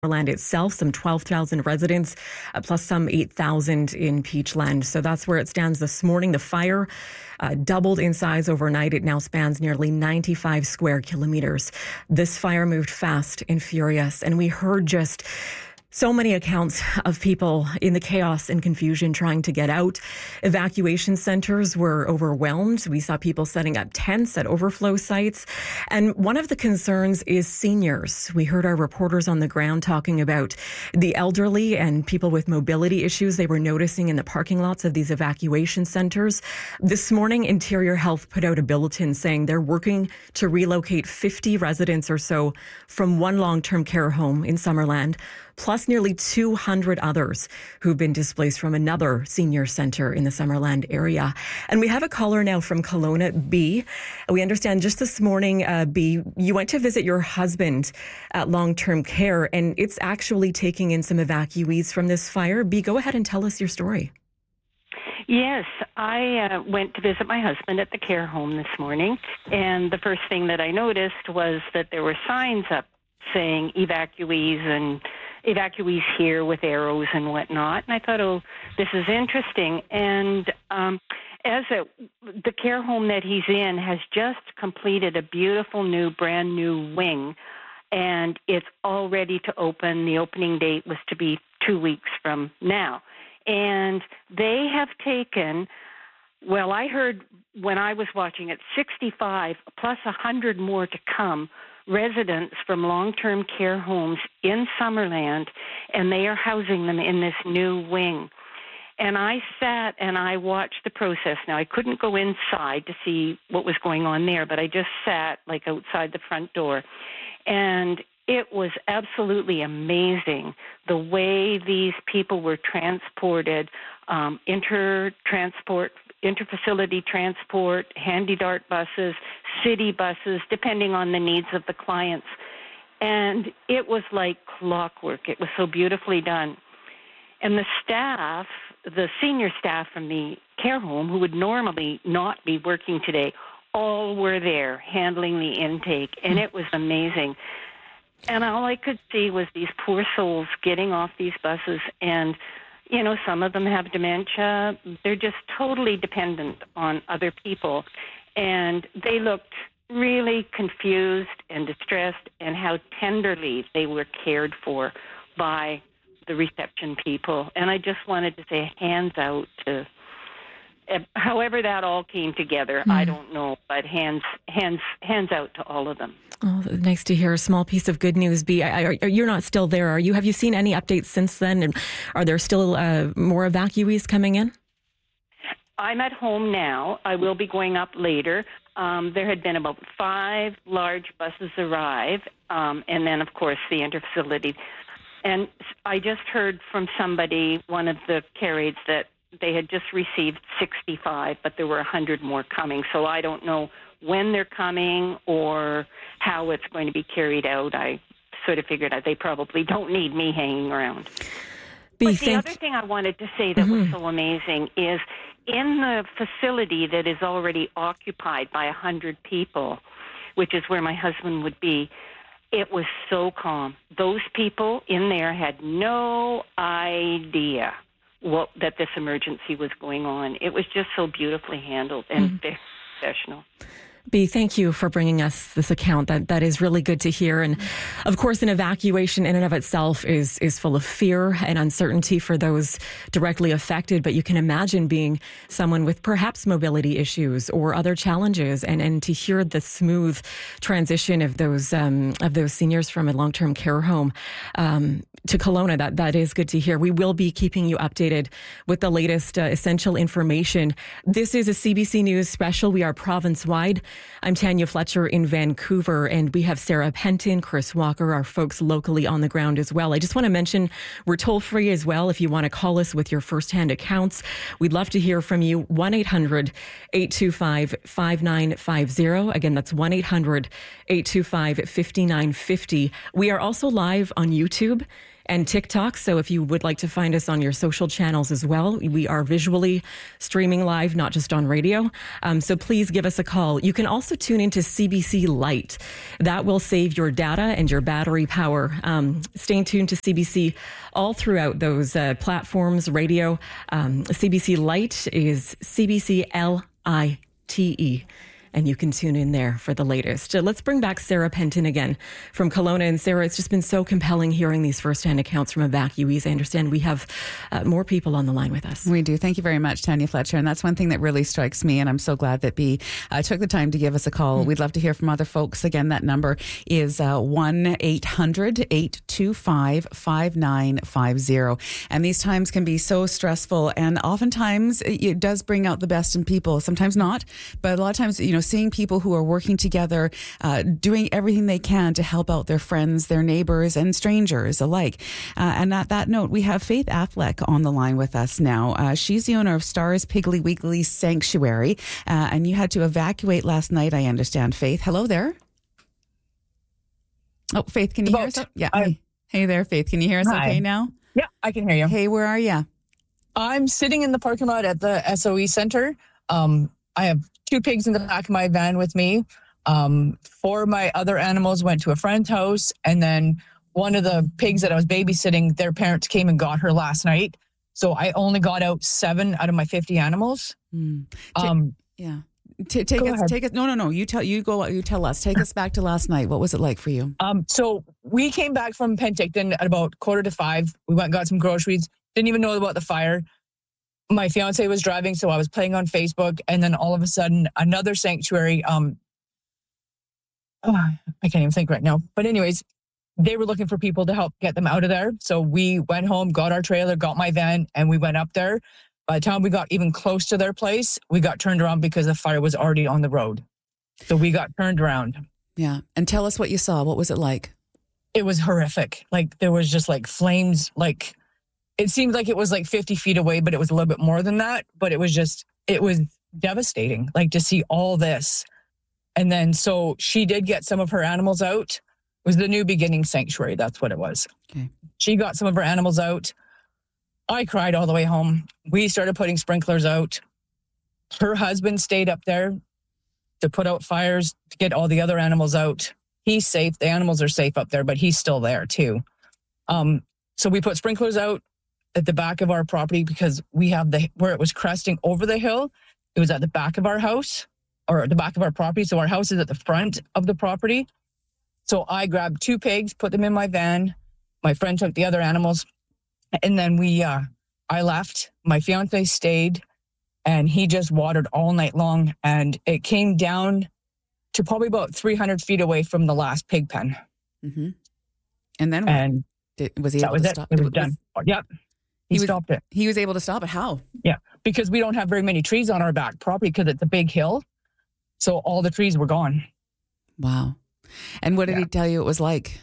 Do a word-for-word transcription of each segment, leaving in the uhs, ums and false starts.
Summerland itself, some twelve thousand residents, uh, plus some eight thousand in Peachland. So that's where it stands this morning. The fire uh, doubled in size overnight. It now spans nearly ninety-five square kilometers. This fire moved fast and furious, and we heard just so many accounts of people in the chaos and confusion trying to get out. Evacuation centers were overwhelmed. We saw people setting up tents at overflow sites. And one of the concerns is seniors. We heard our reporters on the ground talking about the elderly and people with mobility issues they were noticing in the parking lots of these evacuation centers. This morning, Interior Health put out a bulletin saying they're working to relocate fifty residents or so from one long-term care home in Summerland, plus nearly two hundred others who've been displaced from another senior center in the Summerland area. And we have a caller now from Kelowna, B. We understand just this morning, uh, B, you went to visit your husband at long-term care, and it's actually taking in some evacuees from this fire. B, go ahead and tell us your story. Yes, I uh, went to visit my husband at the care home this morning, and the first thing that I noticed was that there were signs up saying evacuees and evacuees here with arrows and whatnot. And I thought, oh, this is interesting. And um, as a, the care home that he's in has just completed a beautiful new, brand new wing, and it's all ready to open. The opening date was to be two weeks from now. And they have taken, well, I heard when I was watching it, sixty-five plus one hundred more to come, residents from long-term care homes in Summerland, and they are housing them in this new wing. And I sat and I watched the process. Now, I couldn't go inside to see what was going on there, but I just sat like outside the front door. And it was absolutely amazing the way these people were transported, um, inter-transport, interfacility transport, handy-dart buses, city buses, depending on the needs of the clients. And it was like clockwork. It was so beautifully done. And the staff, the senior staff from the care home, who would normally not be working today, all were there handling the intake, and it was amazing. And all I could see was these poor souls getting off these buses, and you know, some of them have dementia. They're just totally dependent on other people. And they looked really confused and distressed, and how tenderly they were cared for by the reception people. And I just wanted to say hands out to, however that all came together, mm. I don't know, but hands, hands, hands out to all of them. Oh, nice to hear. A small piece of good news. B, I, I, you're not still there, are you? Have you seen any updates since then? And are there still uh, more evacuees coming in? I'm at home now. I will be going up later. Um, there had been about five large buses arrive, um, and then, of course, the interfacility. And I just heard from somebody, one of the care aides, that they had just received sixty-five, but there were one hundred more coming. So I don't know when they're coming or how it's going to be carried out. I sort of figured out they probably don't need me hanging around. B, but the thank- other thing I wanted to say that mm-hmm. was so amazing is in the facility that is already occupied by one hundred people, which is where my husband would be, it was so calm. Those people in there had no idea what, that this emergency was going on. It was just so beautifully handled and mm-hmm. very professional. B, thank you for bringing us this account. That that is really good to hear. And of course, an evacuation in and of itself is is full of fear and uncertainty for those directly affected. But you can imagine being someone with perhaps mobility issues or other challenges, and, and to hear the smooth transition of those um, of those seniors from a long-term care home um, to Kelowna. That that is good to hear. We will be keeping you updated with the latest uh, essential information. This is a C B C News special. We are province-wide. I'm Tanya Fletcher in Vancouver, and we have Sarah Penton, Chris Walker, our folks locally on the ground as well. I just want to mention we're toll-free as well if you want to call us with your first-hand accounts. We'd love to hear from you. one eight hundred eight two five five nine five zero. Again, that's one eight hundred eight two five five nine five zero. We are also live on YouTube and TikTok. So if you would like to find us on your social channels as well, we are visually streaming live, not just on radio. Um, so please give us a call. You can also tune into C B C Lite. That will save your data and your battery power. Um, staying tuned to C B C all throughout those uh, platforms, radio. Um, C B C Lite is C B C L I T E. And you can tune in there for the latest. Uh, let's bring back Sarah Penton again from Kelowna. And Sarah, it's just been so compelling hearing these firsthand accounts from evacuees. I understand we have uh, more people on the line with us. We do. Thank you very much, Tanya Fletcher. And that's one thing that really strikes me. And I'm so glad that B uh, took the time to give us a call. Mm-hmm. We'd love to hear from other folks. Again, that number is uh, one eight hundred eight two five five nine five zero. And these times can be so stressful. And oftentimes it does bring out the best in people. Sometimes not. But a lot of times, you know, seeing people who are working together, uh, doing everything they can to help out their friends, their neighbors, and strangers alike. Uh, and at that note, we have Faith Affleck on the line with us now. Uh, she's the owner of Stars Piggly Wiggly Sanctuary, uh, and you had to evacuate last night, I understand. Faith, hello there. Oh, Faith, can you hear us? Yeah. Hey. hey there, Faith. Can you hear us Hi. okay now? Yeah, I can hear you. Hey, where are you? I'm sitting in the parking lot at the S O E Center. Um, I have two pigs in the back of my van with me. Um, four of my other animals went to a friend's house. And then one of the pigs that I was babysitting, their parents came and got her last night. So I only got out seven out of my fifty animals. Mm. Um, yeah. T- take us, ahead. take us. No, no, no. You tell, you go, you tell us. Take us back to last night. What was it like for you? Um, so we came back from Penticton at about quarter to five. We went and got some groceries. Didn't even know about the fire. My fiance was driving, so I was playing on Facebook, and then all of a sudden, another sanctuary. Um, oh, I can't even think right now. But anyways, they were looking for people to help get them out of there. So we went home, got our trailer, got my van, and we went up there. By the time we got even close to their place, we got turned around because the fire was already on the road. So we got turned around. Yeah, and tell us what you saw. What was it like? It was horrific. Like there was just like flames, like. It seemed like it was like fifty feet away, but it was a little bit more than that. But it was just, it was devastating, like to see all this. And then, so she did get some of her animals out. It was the New Beginning Sanctuary. That's what it was. Okay. She got some of her animals out. I cried all the way home. We started putting sprinklers out. Her husband stayed up there to put out fires, to get all the other animals out. He's safe. The animals are safe up there, but he's still there too. Um, so we put sprinklers out at the back of our property because we have the, where it was cresting over the hill, it was at the back of our house or the back of our property. So our house is at the front of the property. So I grabbed two pigs, put them in my van. My friend took the other animals. And then we, uh, I left. My fiance stayed and he just watered all night long. And it came down to probably about three hundred feet away from the last pig pen. Mm-hmm. And then what? And Did, was he that able was to it. stop? It was was, done. Yep. He, He was- stopped it. He was able to stop it. How? Yeah, because we don't have very many trees on our back property because it's a big hill. So all the trees were gone. Wow. And what did Yeah. he tell you it was like?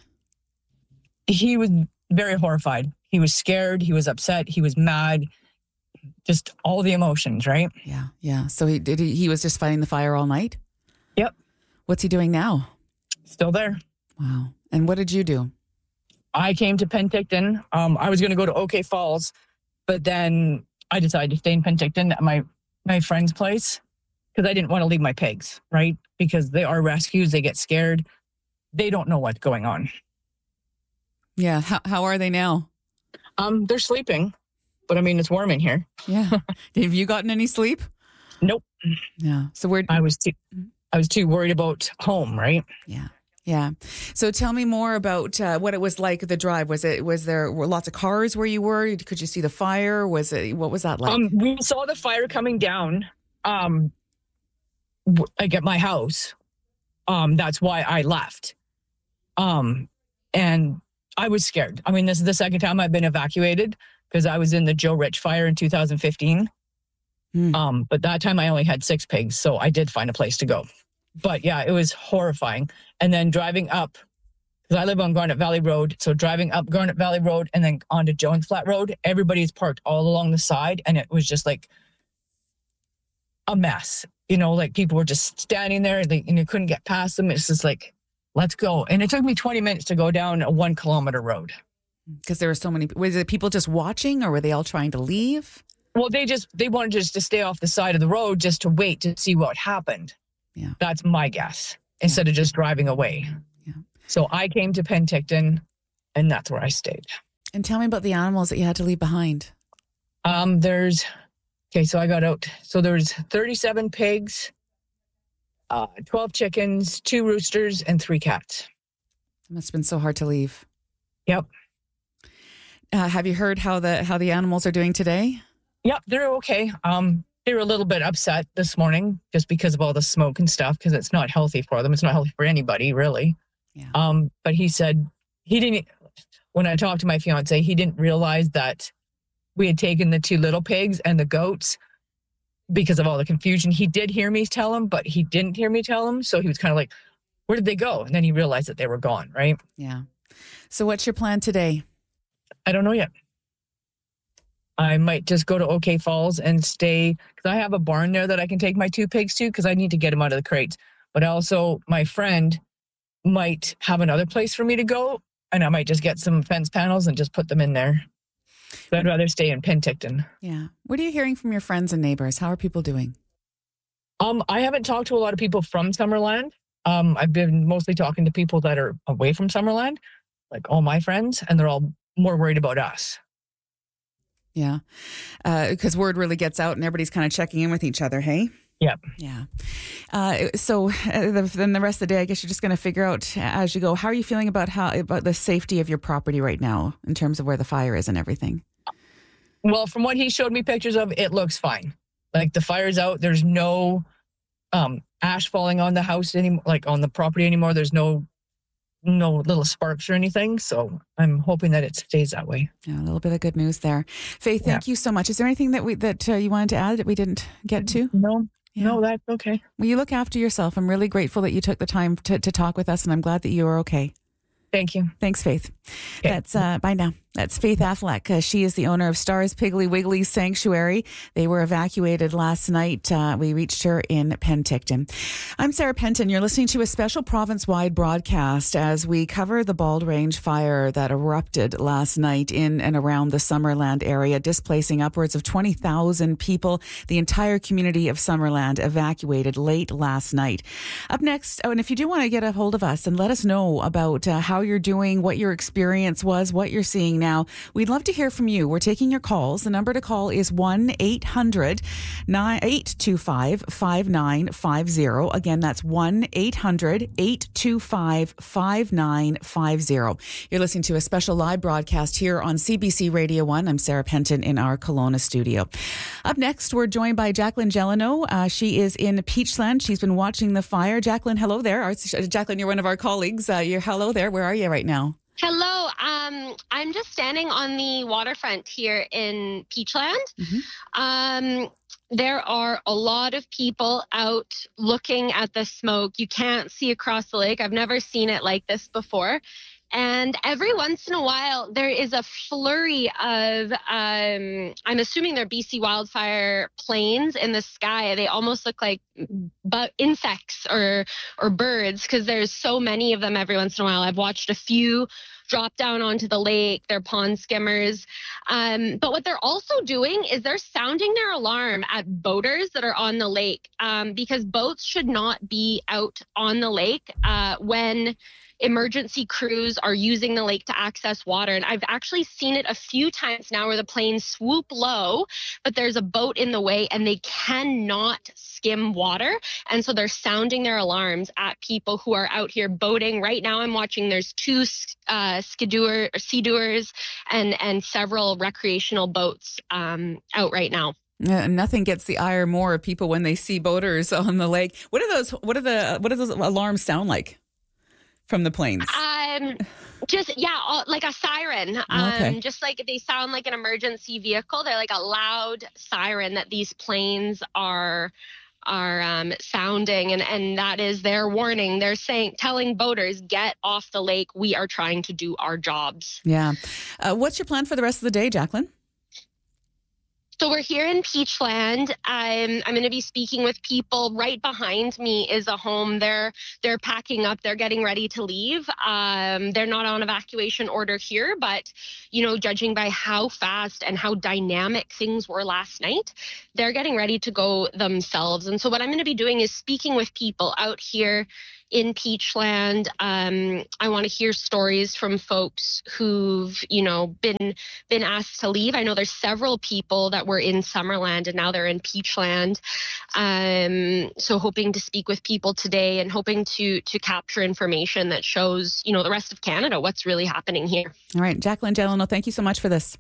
He was very horrified. He was scared. He was upset. He was mad. Just all the emotions, right? Yeah, yeah. So he did. He, he was just fighting the fire all night. Yep. What's he doing now? Still there. Wow. And what did you do? I came to Penticton. Um, I was going to go to OK Falls, but then I decided to stay in Penticton at my, my friend's place because I didn't want to leave my pigs, right? Because they are rescues. They get scared. They don't know what's going on. Yeah. How how are they now? Um, they're sleeping, but I mean, it's warm in here. Yeah. Have you gotten any sleep? Nope. Yeah. So where? I was too, I was too worried about home, right? Yeah. Yeah. So tell me more about uh, what it was like, the drive. Was it, was there were lots of cars where you were? Could you see the fire? Was it, what was that like? Um, we saw the fire coming down, um, w- like at my house. Um, that's why I left. Um, and I was scared. I mean, this is the second time I've been evacuated because I was in the Joe Rich fire in two thousand fifteen. Hmm. Um, but that time I only had six pigs, so I did find a place to go. But yeah, it was horrifying. And then driving up, because I live on Garnet Valley Road, so driving up Garnet Valley Road and then onto Jones Flat Road, everybody's parked all along the side, and it was just like a mess. You know, like people were just standing there and, they, and you couldn't get past them. It's just like, let's go. And it took me twenty minutes to go down a one kilometer road. Because there were so many. Was it people just watching, or were they all trying to leave? Well, they just, they wanted just to stay off the side of the road just to wait to see what happened. Yeah. That's my guess, instead yeah. of just driving away. Yeah. So I came to Penticton, and that's where I stayed. And tell me about the animals that you had to leave behind. Um, there's, okay, so I got out. So there's thirty-seven pigs, uh, twelve chickens, two roosters, and three cats. It must have been so hard to leave. Yep. Uh, have you heard how the how the animals are doing today? Yep, they're okay. Um, they were a little bit upset this morning just because of all the smoke and stuff, because it's not healthy for them. It's not healthy for anybody, really. Yeah. Um, but he said he didn't. When I talked to my fiance, he didn't realize that we had taken the two little pigs and the goats because of all the confusion. He did hear me tell him, but he didn't hear me tell him. So he was kind of like, where did they go? And then he realized that they were gone, right? Yeah. So what's your plan today? I don't know yet. I might just go to OK Falls and stay, because I have a barn there that I can take my two pigs to, because I need to get them out of the crates. But also my friend might have another place for me to go, and I might just get some fence panels and just put them in there. But I'd rather stay in Penticton. Yeah. What are you hearing from your friends and neighbors? How are people doing? Um, I haven't talked to a lot of people from Summerland. Um, I've been mostly talking to people that are away from Summerland, like all my friends, and they're all more worried about us. Yeah. Because uh, word really gets out and everybody's kind of checking in with each other, hey? Yeah. Yeah. Uh, so uh, the, then the rest of the day, I guess you're just going to figure out as you go. How are you feeling about how about the safety of your property right now in terms of where the fire is and everything? Well, from what he showed me pictures of, it looks fine. Like the fire's out. There's no um, ash falling on the house anymore, like on the property anymore. There's no no little sparks or anything. So I'm hoping that it stays that way. Yeah, a little bit of good news there. Faith, thank yeah. you so much. Is there anything that we that uh, you wanted to add that we didn't get to? No. Yeah. No, that's okay. Well, you look after yourself. I'm really grateful that you took the time to, to talk with us, and I'm glad that you are okay. Thank you. Thanks, Faith. Okay. That's uh, bye now. That's Faith Affleck. Uh, she is the owner of Stars Piggly Wiggly Sanctuary. They were evacuated last night. Uh, we reached her in Penticton. I'm Sarah Penton. You're listening to a special province-wide broadcast as we cover the Bald Range fire that erupted last night in and around the Summerland area, displacing upwards of twenty thousand people. The entire community of Summerland evacuated late last night. Up next, oh, and if you do want to get a hold of us and let us know about uh, how you're doing, what your experience was, what you're seeing now, we'd love to hear from you. We're taking your calls. The number to call is one eight hundred eight two five five nine five zero. Again, that's one eight hundred eight two five five nine five zero. You're listening to a special live broadcast here on C B C Radio one. I'm Sarah Penton in our Kelowna studio. Up next, we're joined by Jacqueline Gelano. Uh, she is in Peachland. She's been watching the fire. Jacqueline, hello there. Our, Jacqueline, you're one of our colleagues. Uh, you're hello there. Where are you right now? Hello. Um, I'm just standing on the waterfront here in Peachland. Mm-hmm. Um, there are a lot of people out looking at the smoke. You can't see across the lake. I've never seen it like this before. And every once in a while, there is a flurry of, um, I'm assuming they're B C wildfire planes in the sky. They almost look like bu- insects or or birds because there's so many of them every once in a while. I've watched a few drop down onto the lake. They're pond skimmers. Um, but what they're also doing is they're sounding their alarm at boaters that are on the lake um, because boats should not be out on the lake uh, when emergency crews are using the lake to access water. And I've actually seen it a few times now where the planes swoop low, but there's a boat in the way and they cannot skim water. And so they're sounding their alarms at people who are out here boating. Right now I'm watching there's two uh, skidoo or sea-doers and, and several recreational boats um, out right now. Uh, nothing gets the ire more of people when they see boaters on the lake. What are those, what are the, what do those alarms sound like? From the planes? Um, just, yeah, like a siren. Um, okay. Just like they sound like an emergency vehicle. They're like a loud siren that these planes are are um, sounding. And, and that is their warning. They're saying, telling boaters, get off the lake. We are trying to do our jobs. Yeah. Uh, what's your plan for the rest of the day, Jacqueline? So we're here in Peachland. I'm I'm going to be speaking with people. Right behind me is a home. They're they're packing up. They're getting ready to leave. Um, they're not on evacuation order here, but you know, judging by how fast and how dynamic things were last night, they're getting ready to go themselves. And so what I'm going to be doing is speaking with people out here in Peachland. Um, I want to hear stories from folks who've, you know, been been asked to leave. I know there's several people that were in Summerland and now they're in Peachland. Um, so hoping to speak with people today and hoping to to capture information that shows, you know, the rest of Canada what's really happening here. All right, Jacqueline Gelano, thank you so much for this.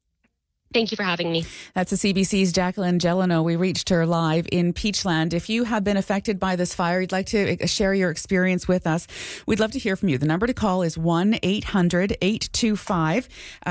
Thank you for having me. That's the C B C's Jacqueline Gelano. We reached her live in Peachland. If you have been affected by this fire, you'd like to share your experience with us, we'd love to hear from you. The number to call is one eight hundred eight two five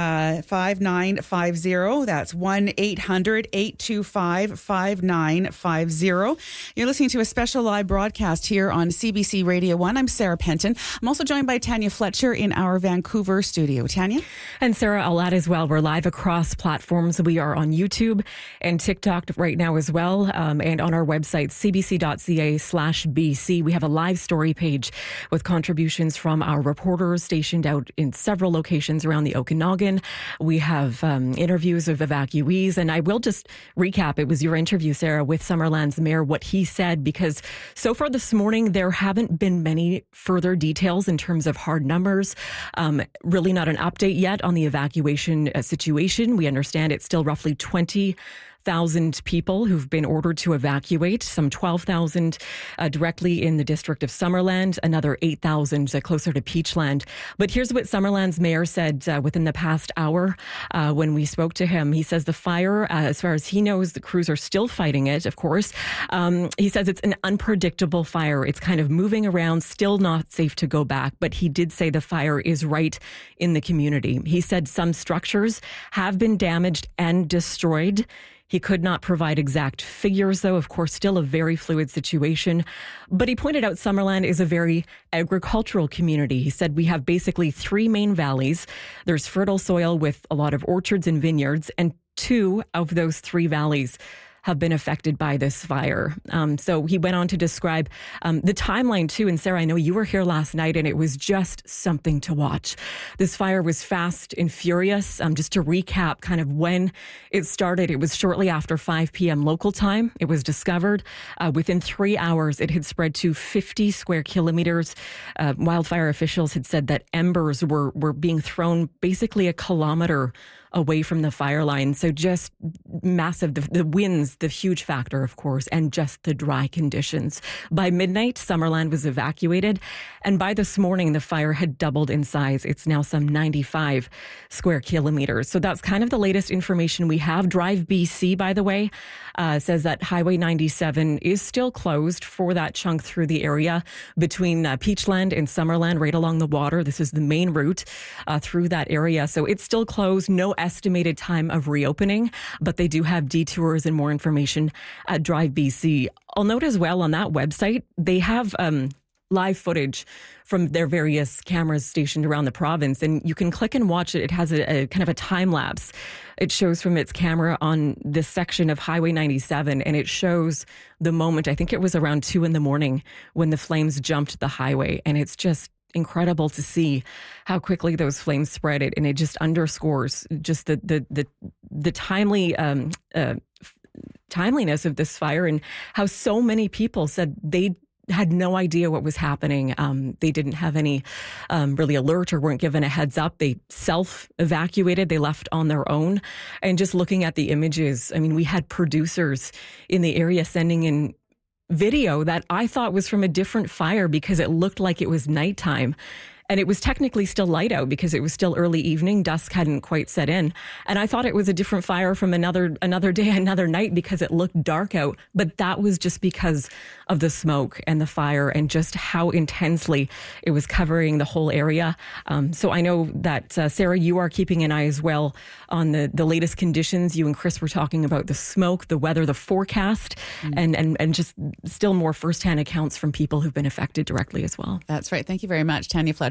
five nine five zero. That's one eight hundred eight two five five nine five zero. You're listening to a special live broadcast here on C B C Radio one. I'm Sarah Penton. I'm also joined by Tanya Fletcher in our Vancouver studio. Tanya? And Sarah, I'll add as well, we're live across platforms. We are on YouTube and TikTok right now as well, um, and on our website, cbc.ca slash BC. We have a live story page with contributions from our reporters stationed out in several locations around the Okanagan. We have um, interviews of evacuees, and I will just recap. It was your interview, Sarah, with Summerland's mayor, what he said, because so far this morning, there haven't been many further details in terms of hard numbers. Um, really not an update yet on the evacuation uh, situation. We understand it's still roughly twenty thousand people who've been ordered to evacuate, some twelve thousand uh, directly in the district of Summerland, another eight thousand uh, closer to Peachland. But here's what Summerland's mayor said uh, within the past hour uh, when we spoke to him. He says the fire, uh, as far as he knows, the crews are still fighting it, of course. Um, he says it's an unpredictable fire. It's kind of moving around, still not safe to go back. But he did say the fire is right in the community. He said some structures have been damaged and destroyed. He could not provide exact figures, though. Of course, still a very fluid situation. But he pointed out Summerland is a very agricultural community. He said we have basically three main valleys. There's fertile soil with a lot of orchards and vineyards, and two of those three valleys have been affected by this fire. Um, so he went on to describe um, the timeline too. And Sarah, I know you were here last night and it was just something to watch. This fire was fast and furious. Um, just to recap kind of when it started, it was shortly after five p.m. local time. It was discovered. Uh, within three hours, it had spread to fifty square kilometers. Uh, wildfire officials had said that embers were, were being thrown basically a kilometer away from the fire line. So just massive, the, the winds, the huge factor, of course, and just the dry conditions. By midnight, Summerland was evacuated. And by this morning, the fire had doubled in size. It's now some ninety-five square kilometers. So that's kind of the latest information we have. Drive B C, by the way, uh, says that Highway ninety-seven is still closed for that chunk through the area between uh, Peachland and Summerland, right along the water. This is the main route uh, through that area. So it's still closed. No estimated time of reopening, but they do have detours and more information at Drive B C. I'll note as well on that website, they have um, live footage from their various cameras stationed around the province, and you can click and watch it. It has a, a kind of a time lapse. It shows from its camera on this section of Highway ninety-seven, and it shows the moment, I think it was around two in the morning, when the flames jumped the highway, and it's just incredible to see how quickly those flames spread it, and it just underscores just the the the, the timely um, uh, timeliness of this fire, and how so many people said they had no idea what was happening. Um, they didn't have any um, really alert or weren't given a heads up. They self-evacuated. They left on their own. And just looking at the images, I mean, we had producers in the area sending in video that I thought was from a different fire because it looked like it was nighttime. And it was technically still light out because it was still early evening. Dusk hadn't quite set in. And I thought it was a different fire from another another day, another night, because it looked dark out. But that was just because of the smoke and the fire and just how intensely it was covering the whole area. Um, so I know that, uh, Sarah, you are keeping an eye as well on the, the latest conditions. You and Chris were talking about the smoke, the weather, the forecast, mm. and, and, and just still more firsthand accounts from people who've been affected directly as well. That's right. Thank you very much, Tanya Fletcher.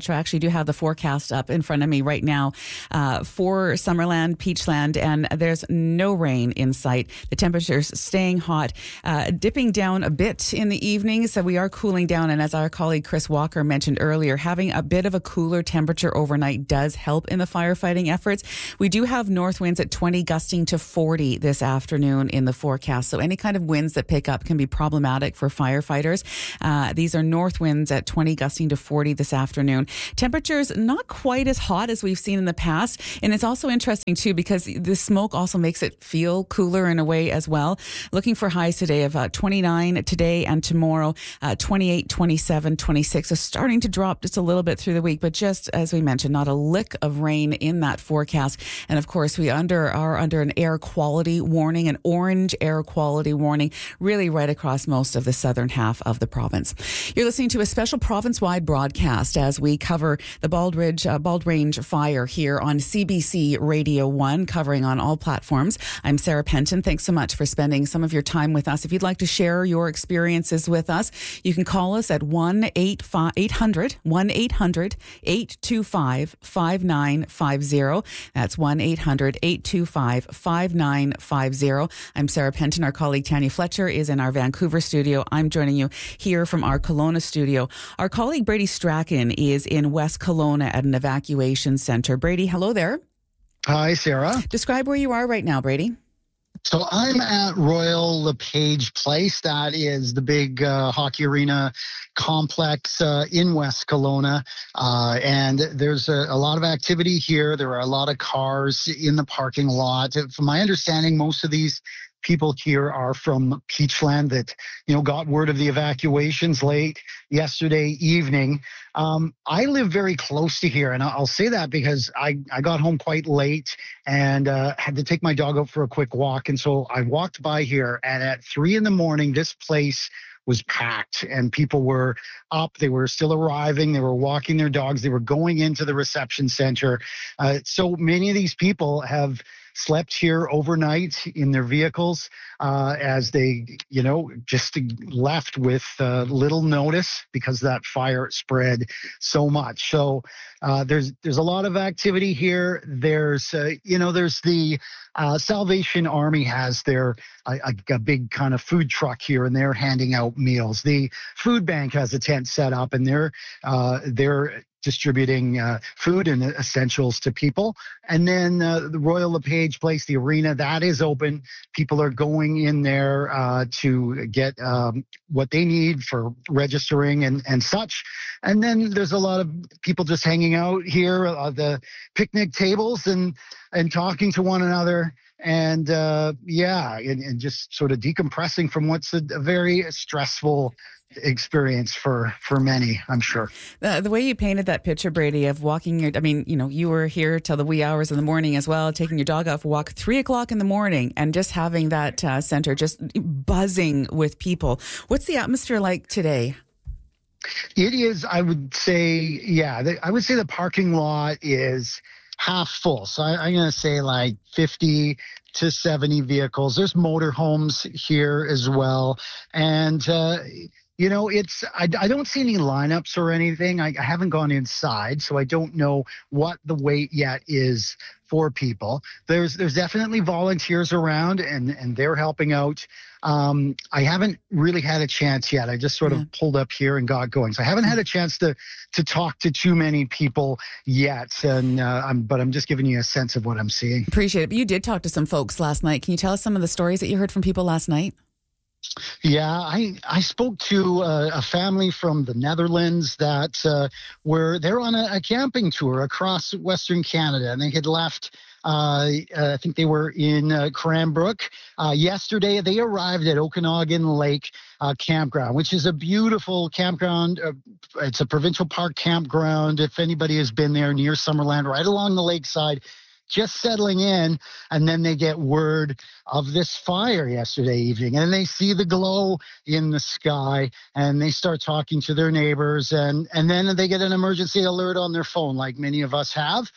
Fletcher. I actually do have the forecast up in front of me right now uh, for Summerland, Peachland, and there's no rain in sight. The temperature's staying hot, uh, dipping down a bit in the evening, so we are cooling down. And as our colleague Chris Walker mentioned earlier, having a bit of a cooler temperature overnight does help in the firefighting efforts. We do have north winds at twenty, gusting to forty this afternoon in the forecast. So any kind of winds that pick up can be problematic for firefighters. Uh, these are north winds at twenty, gusting to forty this afternoon. Temperatures not quite as hot as we've seen in the past. And it's also interesting too, because the smoke also makes it feel cooler in a way as well. Looking for highs today of uh, twenty-nine today and tomorrow, uh, twenty-eight, twenty-seven, twenty-six. So starting to drop just a little bit through the week, but just as we mentioned, not a lick of rain in that forecast. And of course, we under are under an air quality warning, an orange air quality warning, really right across most of the southern half of the province. You're listening to a special province-wide broadcast as we cover the Bald Ridge, uh, Bald Range fire here on C B C Radio one, covering on all platforms. I'm Sarah Penton. Thanks so much for spending some of your time with us. If you'd like to share your experiences with us, you can call us at one eight hundred, one eight hundred, eight two five, five nine five zero. That's one eight hundred, eight two five, five nine five zero. I'm Sarah Penton. Our colleague Tanya Fletcher is in our Vancouver studio. I'm joining you here from our Kelowna studio. Our colleague Brady Strachan is in West Kelowna at an evacuation center. Brady, hello there. Hi, Sarah. Describe where you are right now, Brady. So I'm at Royal LePage Place. That is the big uh, hockey arena complex uh, in West Kelowna. Uh, and there's a, a lot of activity here. There are a lot of cars in the parking lot. From my understanding, most of these people here are from Peachland that, you know, got word of the evacuations late yesterday evening. Um, I live very close to here, and I'll say that because I, I got home quite late and uh, had to take my dog out for a quick walk. And so I walked by here, and at three in the morning, this place was packed and people were up. They were still arriving. They were walking their dogs. They were going into the reception center. Uh, so many of these people have slept here overnight in their vehicles uh, as they, you know, just left with uh, little notice because that fire spread so much. So uh, there's there's a lot of activity here. There's, uh, you know, there's the uh, Salvation Army has their a, a, a big kind of food truck here, and they're handing out meals. The food bank has a tent set up, and they're uh, they're distributing uh, food and essentials to people. And then uh, the Royal LePage Place, the arena, that is open. People are going in there uh, to get um, what they need for registering and, and such. And then there's a lot of people just hanging out here, uh, the picnic tables and, and talking to one another. And uh, yeah, and, and just sort of decompressing from what's a, a very stressful experience for for many, I'm sure. The, the way you painted that picture, Brady, of walking your, I mean, you know, you were here till the wee hours in the morning as well, taking your dog out for a walk, three o'clock in the morning, and just having that uh, center just buzzing with people. What's the atmosphere like today? It is, I would say, yeah, the, I would say the parking lot is half full. So I, I'm going to say like fifty to seventy vehicles. There's motorhomes here as well. And, uh, you know, it's, I, I don't see any lineups or anything. I, I haven't gone inside, so I don't know what the wait yet is for people. There's there's definitely volunteers around, and, and they're helping out. Um, I haven't really had a chance yet. I just sort yeah. of pulled up here and got going. So I haven't had a chance to to talk to too many people yet. And uh, I'm, but I'm just giving you a sense of what I'm seeing. Appreciate it. But you did talk to some folks last night. Can you tell us some of the stories that you heard from people last night? Yeah, I, I spoke to uh, a family from the Netherlands that uh, were, they're on a, a camping tour across Western Canada, and they had left, uh, I think they were in uh, Cranbrook. Uh, yesterday, they arrived at Okanagan Lake uh, Campground, which is a beautiful campground. Uh, it's a provincial park campground. If anybody has been there, near Summerland, right along the lakeside, just settling in, and then they get word of this fire yesterday evening, and they see the glow in the sky, and they start talking to their neighbors, and and then they get an emergency alert on their phone, like many of us have,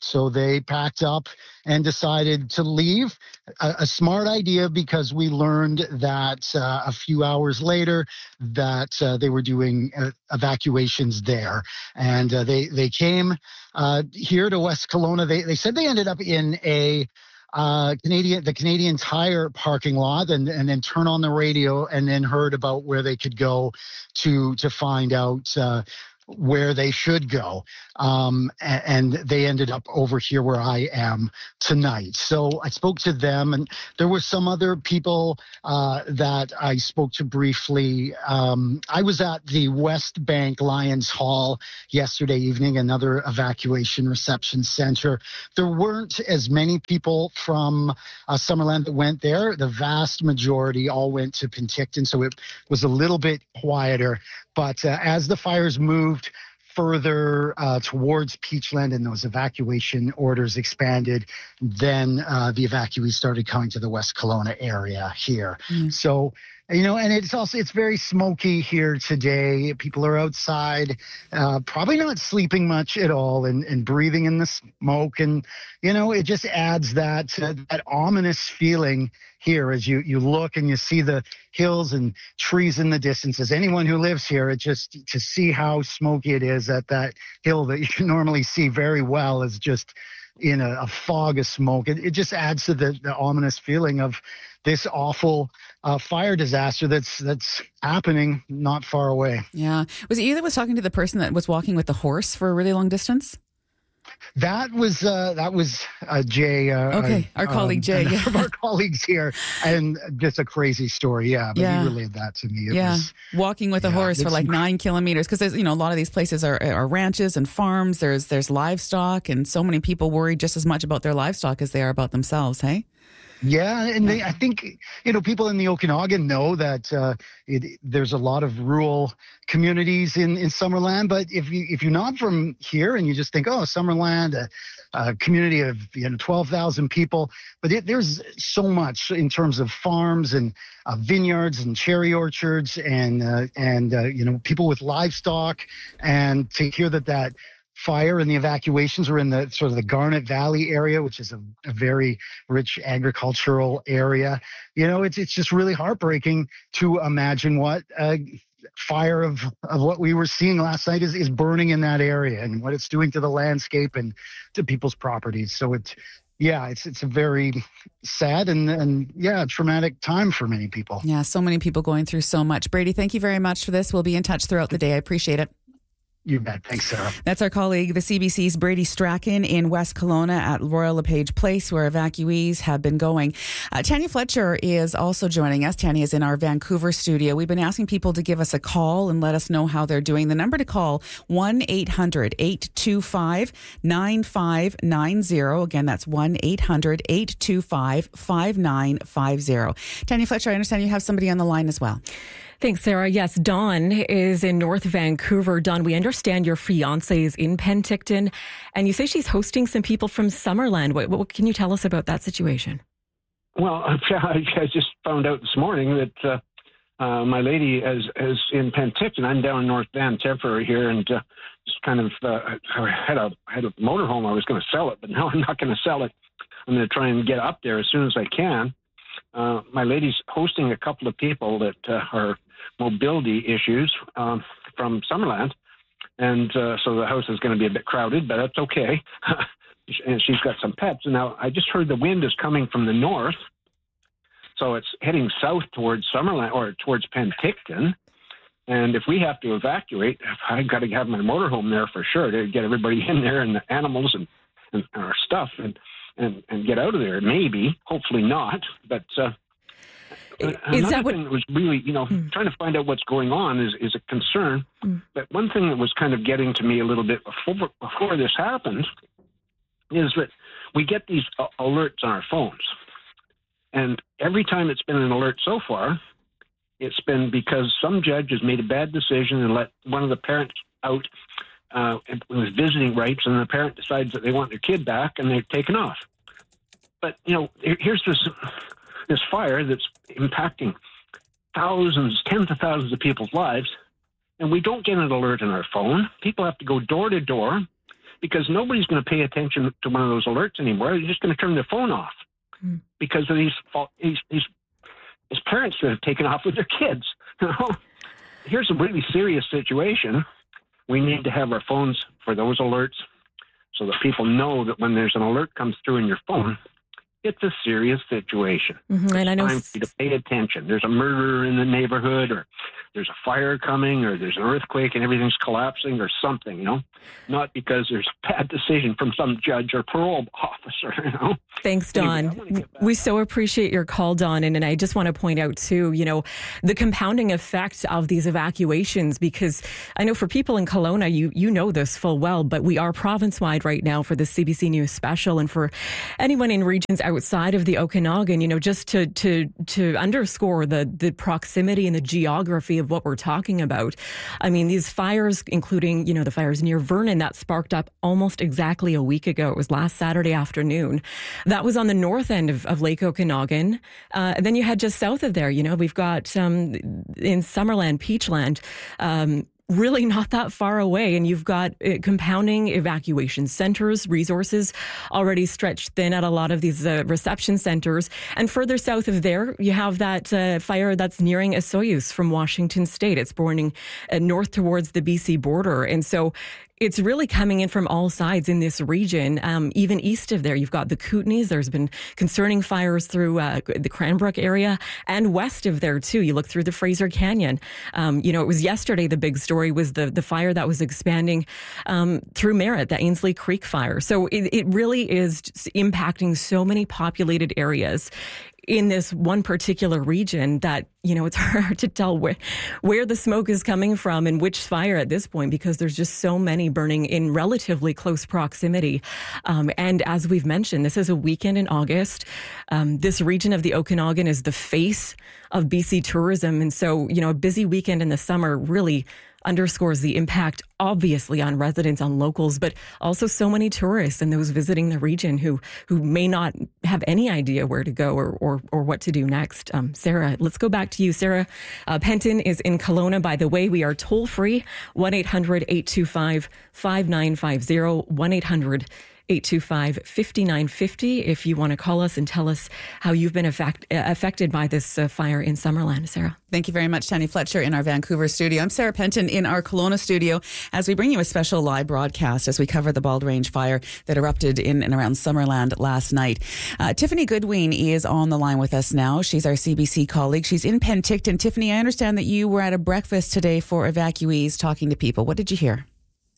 So they packed up and decided to leave. A, a smart idea, because we learned that uh, a few hours later that uh, they were doing uh, evacuations there. And uh, they, they came uh, here to West Kelowna. They, they said they ended up in a Uh, Canadian, the Canadian Tire parking lot, and, and then turn on the radio, and then heard about where they could go to to find out uh, where they should go. Um, and, and they ended up over here where I am tonight. So I spoke to them, and there were some other people uh, that I spoke to briefly. Um, I was at the West Bank Lions Hall yesterday evening, another evacuation reception center. There weren't as many people from uh, Summerland that went there. The vast majority all went to Penticton, so it was a little bit quieter. But uh, as the fires moved further uh, towards Peachland and those evacuation orders expanded, then uh, the evacuees started coming to the West Kelowna area here. Mm. So, you know, and it's also, it's very smoky here today. People are outside, uh, probably not sleeping much at all, and, and breathing in the smoke. And, you know, it just adds that, uh, that ominous feeling here as you, you look and you see the hills and trees in the distance. As anyone who lives here, it just, to see how smoky it is at that hill that you can normally see very well is just in a, a fog of smoke. It, it just adds to the, the ominous feeling of this awful uh, fire disaster that's that's happening not far away. Yeah. Was it you that was talking to the person that was walking with the horse for a really long distance? That was uh, that was uh, Jay. Uh, okay, our um, colleague Jay. One of our colleagues here, and just a crazy story. Yeah, but yeah. he relayed that to me. It yeah, was, walking with a yeah, horse for like nine kilometers, because there's you know a lot of these places are, are ranches and farms. There's there's livestock, and so many people worry just as much about their livestock as they are about themselves. Hey. Yeah, and they, I think, you know, people in the Okanagan know that uh, it, there's a lot of rural communities in, in Summerland. But if, you, if you're not from here and you just think, oh, Summerland, a, a community of, you know, twelve thousand people. But it, there's so much in terms of farms and uh, vineyards and cherry orchards and, uh, and uh, you know, people with livestock. And to hear that that fire and the evacuations were in the sort of the Garnet Valley area, which is a, a very rich agricultural area. You know, it's it's just really heartbreaking to imagine what a fire of, of what we were seeing last night is, is burning in that area and what it's doing to the landscape and to people's properties. So it's, yeah, it's it's a very sad and, and yeah, traumatic time for many people. Yeah, so many people going through so much. Brady, thank you very much for this. We'll be in touch throughout the day. I appreciate it. You bet. Thanks, Sarah. That's our colleague, the C B C's Brady Strachan in West Kelowna at Royal LePage Place, where evacuees have been going. Uh, Tanya Fletcher is also joining us. Tanya is in our Vancouver studio. We've been asking people to give us a call and let us know how they're doing. The number to call, one eight hundred eight two five nine five nine zero. Again, that's one eight hundred eight two five five nine five zero. Tanya Fletcher, I understand you have somebody on the line as well. Thanks, Sarah. Yes, Dawn is in North Vancouver. Dawn, we understand your fiance is in Penticton, and you say she's hosting some people from Summerland. What, what can you tell us about that situation? Well, I just found out this morning that uh, uh, my lady is, is in Penticton. I'm down in North Van temporary here, and uh, just kind of uh, I had a had a motorhome. I was going to sell it, but now I'm not going to sell it. I'm going to try and get up there as soon as I can. Uh, my lady's hosting a couple of people that uh, are mobility issues um, from Summerland, and uh, so the house is going to be a bit crowded, but that's okay. And she's got some pets. And now I just heard the wind is coming from the north, so it's heading south towards Summerland or towards Penticton. And if we have to evacuate, I've got to have my motorhome there for sure to get everybody in there and the animals and, and our stuff and, and, and get out of there. Maybe, hopefully not, but uh, Is another that what thing that was really, you know, mm. trying to find out what's going on is, is a concern. Mm. But one thing that was kind of getting to me a little bit before before this happened is that we get these uh, alerts on our phones. And every time it's been an alert so far, it's been because some judge has made a bad decision and let one of the parents out uh, with visiting rights, and the parent decides that they want their kid back, and they're taken off. But, you know, here's this... this fire that's impacting thousands, tens of thousands of people's lives, and we don't get an alert on our phone. People have to go door to door because nobody's going to pay attention to one of those alerts anymore. They're just going to turn their phone off mm. because of these, these, these, these parents that have taken off with their kids. You know? Here's a really serious situation. We need to have our phones for those alerts so that people know that when there's an alert comes through in your phone, it's a serious situation. Mm-hmm. And I know time for you to pay attention. There's a murder in the neighborhood, or there's a fire coming, or there's an earthquake and everything's collapsing, or something. You know, not because there's a bad decision from some judge or parole officer. You know. Thanks, Don. Anyway, we so appreciate your call, Don, and, and I just want to point out too, you know, the compounding effect of these evacuations, because I know for people in Kelowna, you you know this full well, but we are province-wide right now for the C B C News Special, and for anyone in regions outside of the Okanagan, you know, just to to to underscore the the proximity and the geography of what we're talking about. I mean, these fires, including, you know, the fires near Vernon that sparked up almost exactly a week ago. It was last Saturday afternoon. That was on the north end of, of Lake Okanagan. Uh, and then you had just south of there, you know, we've got um, in Summerland, Peachland, um, really not that far away. And you've got uh, compounding evacuation centers, resources already stretched thin at a lot of these uh, reception centers. And further south of there, you have that uh, fire that's nearing Osoyoos from Washington State. It's burning uh, north towards the B C border. And so it's really coming in from all sides in this region. Um, even east of there, you've got the Kootenays. There's been concerning fires through uh, the Cranbrook area, and west of there too. You look through the Fraser Canyon. Um, you know, it was yesterday. The big story was the the fire that was expanding um, through Merritt, the Ainslie Creek fire. So it, it really is impacting so many populated areas in this one particular region that, you know, it's hard to tell where, where the smoke is coming from and which fire at this point, because there's just so many burning in relatively close proximity. Um, and as we've mentioned, this is a weekend in August. Um, this region of the Okanagan is the face of B C tourism. And so, you know, a busy weekend in the summer really underscores the impact, obviously, on residents, on locals, but also so many tourists and those visiting the region who who may not have any idea where to go or or, or what to do next. Um, Sarah, let's go back to you. Sarah uh, Penton is in Kelowna. By the way, we are toll-free, one eight hundred eight two five five nine five zero, one eight hundred eight two five five nine five zero if you want to call us and tell us how you've been affect, uh, affected by this uh, fire in Summerland. Sarah. Thank you very much, Tanya Fletcher, in our Vancouver studio. I'm Sarah Penton in our Kelowna studio as we bring you a special live broadcast as we cover the Bald Range fire that erupted in and around Summerland last night. Uh, Tiffany Goodwin is on the line with us now. She's our C B C colleague. She's in Penticton. Tiffany, I understand that you were at a breakfast today for evacuees talking to people. What did you hear?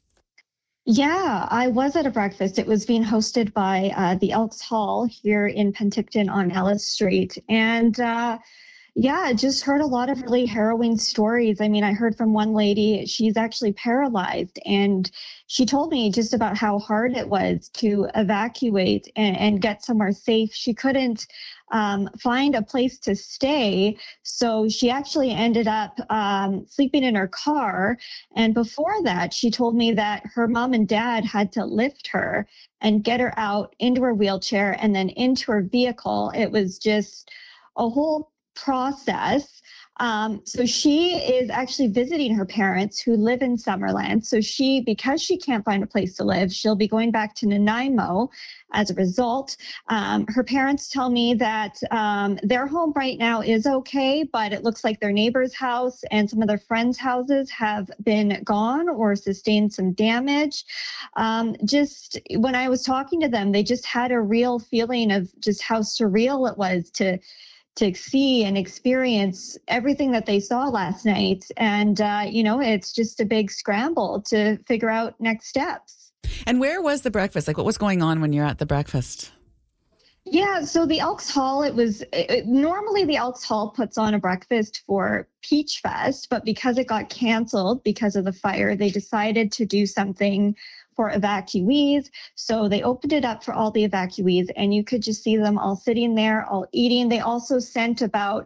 Yeah, I was at a breakfast. It was being hosted by uh, the Elks Hall here in Penticton on Ellis Street. And uh, yeah, I just heard a lot of really harrowing stories. I mean, I heard from one lady, she's actually paralyzed, and she told me just about how hard it was to evacuate and, and get somewhere safe. She couldn't um, find a place to stay, so she actually ended up um, sleeping in her car. And before that, she told me that her mom and dad had to lift her and get her out into her wheelchair and then into her vehicle. It was just a whole process. Um, so she is actually visiting her parents who live in Summerland. So she, because she can't find a place to live, she'll be going back to Nanaimo as a result. Um, her parents tell me that um, their home right now is okay, but it looks like their neighbor's house and some of their friends' houses have been gone or sustained some damage. Um, just when I was talking to them, they just had a real feeling of just how surreal it was to to see and experience everything that they saw last night. And, uh, you know, it's just a big scramble to figure out next steps. And where was the breakfast? Like, what was going on when you're at the breakfast? Yeah, so the Elks Hall, it was, it, normally the Elks Hall puts on a breakfast for Peach Fest, but because it got canceled because of the fire, they decided to do something for evacuees. So they opened it up for all the evacuees, and you could just see them all sitting there, all eating. They also sent about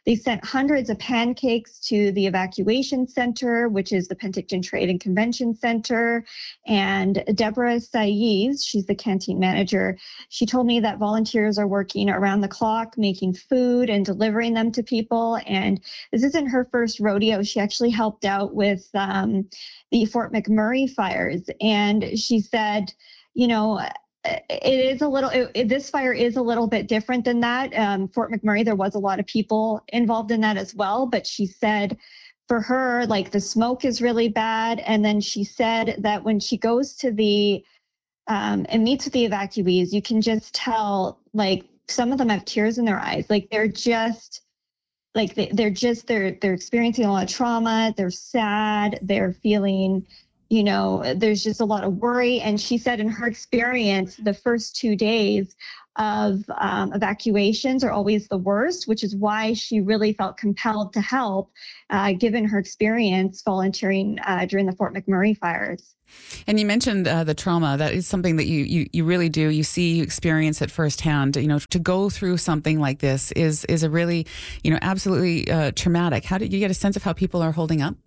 They sent hundreds of pancakes to the evacuation center, which is the Penticton Trade and Convention Center. And Deborah Saiz, she's the canteen manager, she told me that volunteers are working around the clock, making food and delivering them to people. And this isn't her first rodeo. She actually helped out with um, the Fort McMurray fires. And she said, you know, it is a little, it, it, this fire is a little bit different than that. Um, Fort McMurray, there was a lot of people involved in that as well. But she said for her, like the smoke is really bad. And then she said that when she goes to the, um, and meets with the evacuees, you can just tell, like some of them have tears in their eyes. Like they're just, like they, they're just, they're, they're experiencing a lot of trauma. They're sad. They're feeling, you know, there's just a lot of worry. And she said in her experience, the first two days of um, evacuations are always the worst, which is why she really felt compelled to help, uh, given her experience volunteering uh, during the Fort McMurray fires. And you mentioned uh, the trauma. That is something that you, you you really do. You see, you experience it firsthand. You know, to go through something like this is is a really, you know, absolutely uh, traumatic. How did you get a sense of how people are holding up?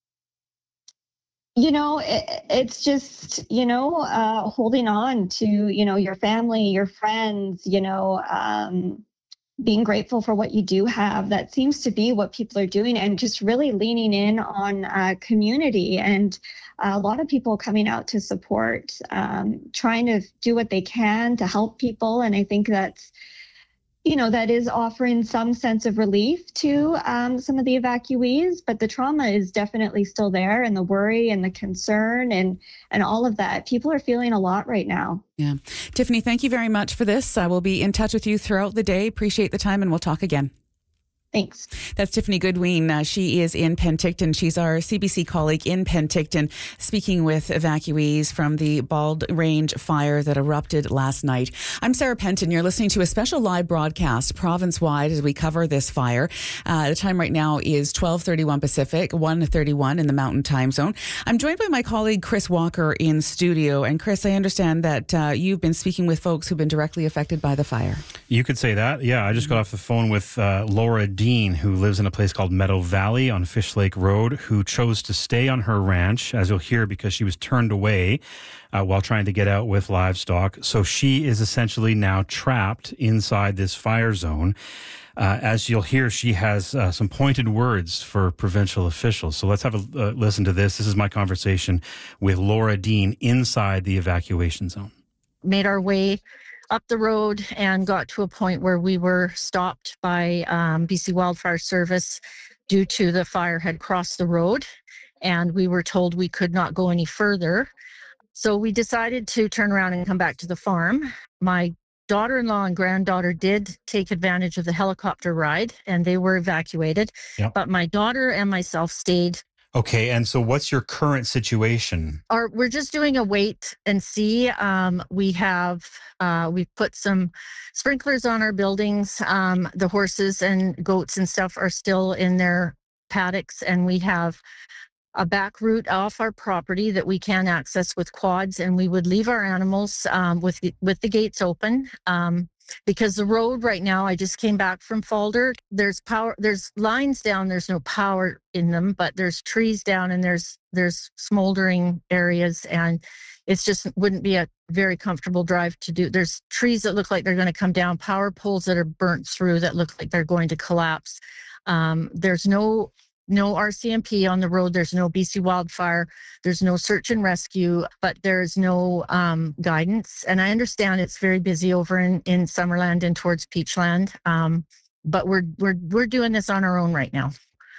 You know, it, it's just, you know, uh, holding on to, you know, your family, your friends, you know, um, being grateful for what you do have. That seems to be what people are doing, and just really leaning in on uh, community, and a lot of people coming out to support, um, trying to do what they can to help people. And I think that's, you know, that is offering some sense of relief to um, some of the evacuees, but the trauma is definitely still there, and the worry and the concern and and all of that. People are feeling a lot right now. Yeah. Tiffany, thank you very much for this. I will be in touch with you throughout the day. Appreciate the time, and we'll talk again. Thanks. That's Tiffany Goodwin. Uh, she is in Penticton. She's our C B C colleague in Penticton, speaking with evacuees from the Bald Range fire that erupted last night. I'm Sarah Penton. You're listening to a special live broadcast province-wide as we cover this fire. Uh, the time right now is twelve thirty-one Pacific, one thirty-one in the Mountain Time Zone. I'm joined by my colleague Chris Walker in studio. And Chris, I understand that uh, you've been speaking with folks who've been directly affected by the fire. You could say that. Yeah, I just got off the phone with uh, Laura Dean, who lives in a place called Meadow Valley on Fish Lake Road, who chose to stay on her ranch, as you'll hear, because she was turned away uh, while trying to get out with livestock. So she is essentially now trapped inside this fire zone. Uh, as you'll hear, she has uh, some pointed words for provincial officials. So let's have a uh, listen to this. This is my conversation with Laura Dean inside the evacuation zone. Made our way up the road and got to a point where we were stopped by um, B C Wildfire Service due to the fire had crossed the road, and we were told we could not go any further. So we decided to turn around and come back to the farm. My daughter-in-law and granddaughter did take advantage of the helicopter ride, and they were evacuated. Yep. But my daughter and myself stayed. Okay, and so what's your current situation? Our, we're just doing a wait and see. Um, we have uh, we've put some sprinklers on our buildings. Um, the horses and goats and stuff are still in their paddocks, and we have a back route off our property that we can access with quads, and we would leave our animals um, with the, with the gates open. Um, Because the road right now, I just came back from Falder. There's power, there's lines down, there's no power in them, but there's trees down and there's there's smoldering areas, and it's just wouldn't be a very comfortable drive to do. There's trees that look like they're going to come down, power poles that are burnt through that look like they're going to collapse. Um, there's no No R C M P on the road. There's no B C Wildfire. There's no search and rescue, but there's no um, guidance. And I understand it's very busy over in, in Summerland and towards Peachland. Um, but we're we're we're doing this on our own right now.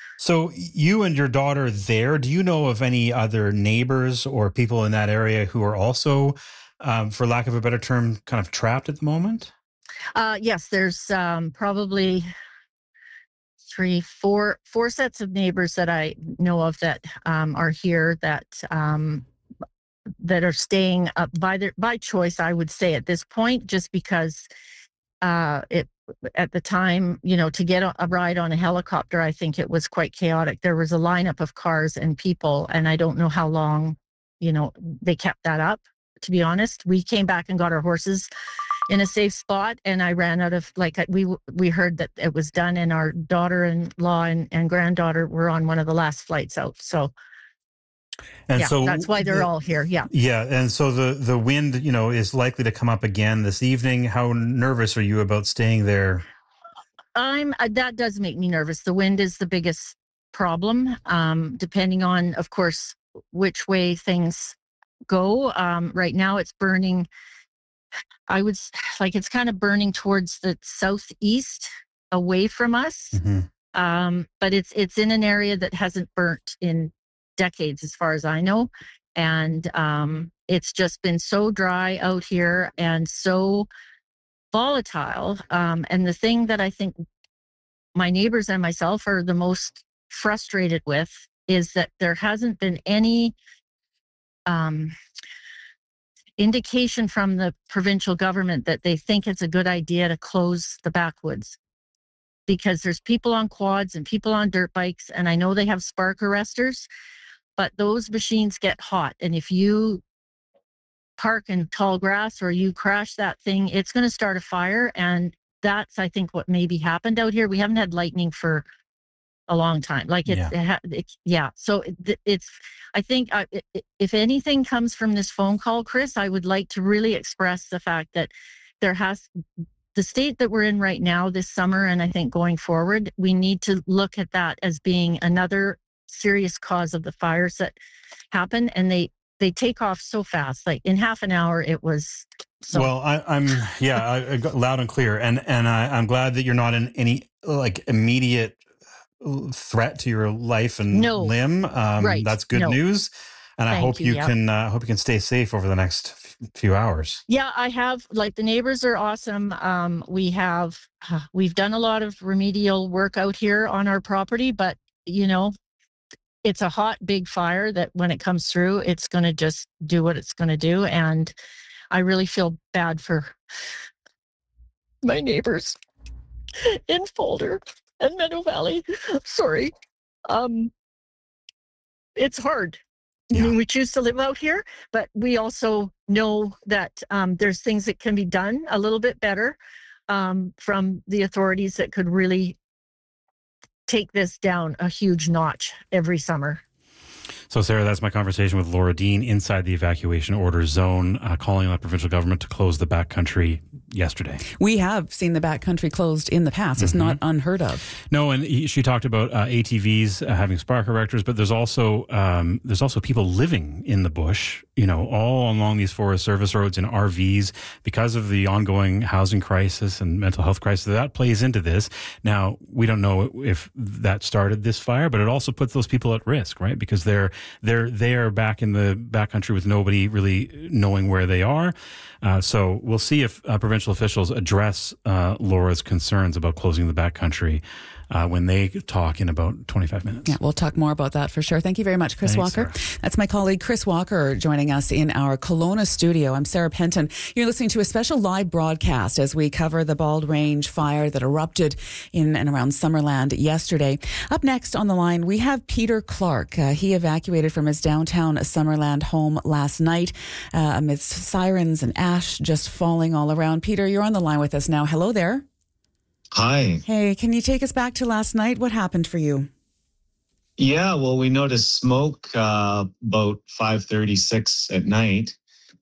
So you and your daughter there, do you know of any other neighbors or people in that area who are also, um, for lack of a better term, kind of trapped at the moment? Uh, yes, there's um, probably three, four, four sets of neighbors that I know of that um, are here that um, that are staying up by their by choice. I would say at this point, just because uh, it at the time, you know, to get a ride on a helicopter, I think it was quite chaotic. There was a lineup of cars and people, and I don't know how long, you know, they kept that up. To be honest, we came back and got our horses in a safe spot, and I ran out of, like, we we heard that it was done, and our daughter-in-law and, and granddaughter were on one of the last flights out. So, and yeah, so that's why they're the, all here. Yeah. Yeah. And so the, the wind, you know, is likely to come up again this evening. How nervous are you about staying there? I'm, uh, that does make me nervous. The wind is the biggest problem, um, depending on, of course, which way things go. Um, right now it's burning, I would like, it's kind of burning towards the southeast away from us. Mm-hmm. Um, but it's, it's in an area that hasn't burnt in decades, as far as I know. And um, it's just been so dry out here and so volatile. Um, and the thing that I think my neighbors and myself are the most frustrated with is that there hasn't been any um, indication from the provincial government that they think it's a good idea to close the backwoods, because there's people on quads and people on dirt bikes, and I know they have spark arresters, but those machines get hot, and if you park in tall grass or you crash that thing, it's going to start a fire. And that's, I think, what maybe happened out here. We haven't had lightning for a long time. Like it's, Yeah. it ha- it, yeah. So it, it's, I think uh, it, if anything comes from this phone call, Chris, I would like to really express the fact that there has, the state that we're in right now this summer, and I think going forward, we need to look at that as being another serious cause of the fires that happen. And they, they take off so fast. Like in half an hour, it was. So. Well, I, I'm, yeah, I, I got loud and clear. And, and I, I'm glad that you're not in any like immediate threat to your life and no. limb. Um, right. That's good no. news. And Thank I hope you, you yeah. can, uh, hope you can stay safe over the next few hours. Yeah, I have, like, the neighbors are awesome. Um, we have, uh, we've done a lot of remedial work out here on our property, but you know, it's a hot, big fire that when it comes through, it's going to just do what it's going to do. And I really feel bad for my neighbors in Folder and Meadow Valley. Sorry. Um, it's hard. Yeah. I mean, we choose to live out here, but we also know that um, there's things that can be done a little bit better um, from the authorities that could really take this down a huge notch every summer. So, Sarah, that's my conversation with Laura Dean inside the evacuation order zone, uh, calling on the provincial government to close the backcountry yesterday. We have seen the backcountry closed in the past. It's mm-hmm. not unheard of. No, and he, she talked about uh, A T Vs uh, having spark erectors, but there's also um, there's also people living in the bush, you know, all along these Forest Service roads in R Vs because of the ongoing housing crisis and mental health crisis. That plays into this. Now, we don't know if that started this fire, but it also puts those people at risk, right? Because they're they're they are back in the backcountry with nobody really knowing where they are. Uh, so we'll see if uh, provincial officials address uh, Laura's concerns about closing the backcountry uh, when they talk in about twenty-five minutes. Yeah, we'll talk more about that for sure. Thank you very much, Chris Thanks, Walker. Sarah. That's my colleague Chris Walker joining us in our Kelowna studio. I'm Sarah Penton. You're listening to a special live broadcast as we cover the Bald Range fire that erupted in and around Summerland yesterday. Up next on the line, we have Peter Clark. Uh, he evacuated from his downtown Summerland home last night uh, amidst sirens and ash just falling all around. Peter, you're on the line with us now. Hello there. Hi. Hey, can you take us back to last night? What happened for you? Yeah, well, we noticed smoke uh, about five thirty-six at night,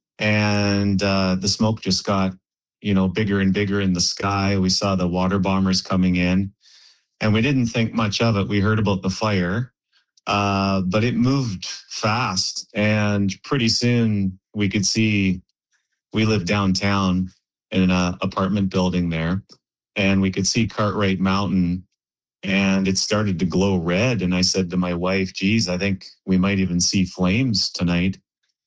and uh, the smoke just got, you know, bigger and bigger in the sky. We saw the water bombers coming in, and we didn't think much of it. We heard about the fire, uh, but it moved fast, and pretty soon we could see. We live downtown in an apartment building there, and we could see Cartwright Mountain, and it started to glow red. And I said to my wife, geez, I think we might even see flames tonight.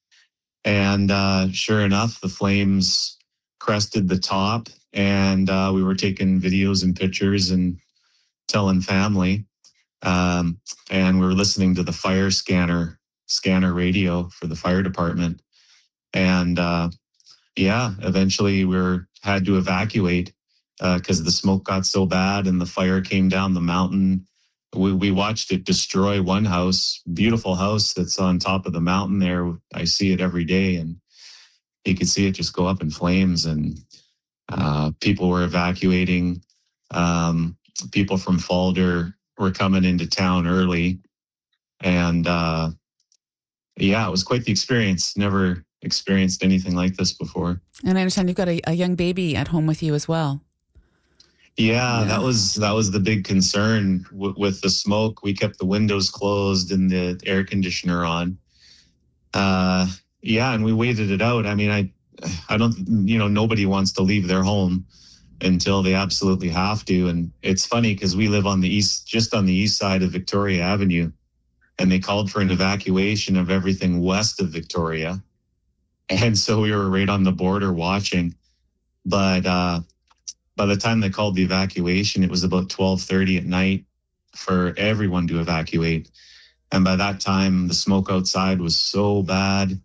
And uh, sure enough, the flames crested the top, and uh, we were taking videos and pictures and telling family. Um, and we were listening to the fire scanner, scanner radio for the fire department. And uh, yeah, eventually we were, had to evacuate because uh, the smoke got so bad and the fire came down the mountain. We, we watched it destroy one house, beautiful house that's on top of the mountain there. I see it every day, and you could see it just go up in flames. And Uh, people were evacuating. Um, people from Falder were coming into town early. And uh, yeah, it was quite the experience. Never experienced anything like this before. And I understand you've got a, a young baby at home with you as well. Yeah, Yeah. that was that was the big concern w- with the smoke. We kept the windows closed and the air conditioner on. Uh, yeah, and we waited it out. I mean, I, I don't, you know, nobody wants to leave their home until they absolutely have to. And it's funny because we live on the east, just on the east side of Victoria Avenue, and they called for an evacuation of everything west of Victoria. And so we were right on the border watching. But uh, by the time they called the evacuation, it was about twelve thirty at night for everyone to evacuate. And by that time, the smoke outside was so bad.